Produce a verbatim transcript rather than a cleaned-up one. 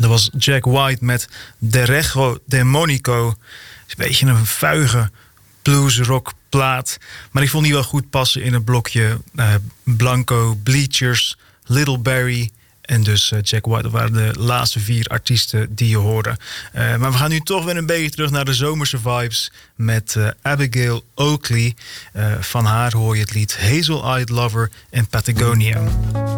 Dat was Jack White met Derecho Demonico. Het is een beetje een vuige bluesrock plaat. Maar ik vond die wel goed passen in het blokje uh, Blanco, Bleachers, Little Barry en dus uh, Jack White. Dat waren de laatste vier artiesten die je hoorde. Uh, maar we gaan nu toch weer een beetje terug naar de zomerse vibes met uh, Abigail Oakley. Uh, van haar hoor je het lied Hazel Eyed Lover en Patagonia.